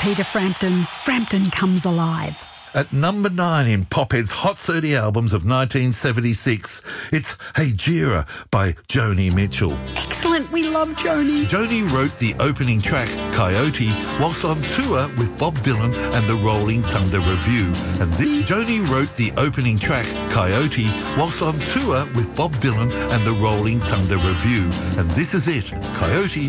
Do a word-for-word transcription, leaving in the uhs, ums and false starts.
Peter Frampton, Frampton Comes Alive. At number nine in Pophead's Hot thirty albums of nineteen seventy-six, it's Hey Jira by Joni Mitchell. Excellent, we love Joni. Joni wrote the opening track, Coyote, whilst on tour with Bob Dylan and the Rolling Thunder Revue. And this, Joni wrote the opening track, Coyote, whilst on tour with Bob Dylan and the Rolling Thunder Revue. And this is it, Coyote.